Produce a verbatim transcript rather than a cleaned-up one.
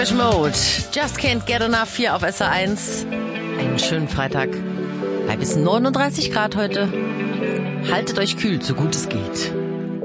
Depeche Mode, Just Can't Get Enough hier auf S R eins. Einen schönen Freitag. Bei bis neununddreißig Grad heute. Haltet euch kühl, so gut es geht.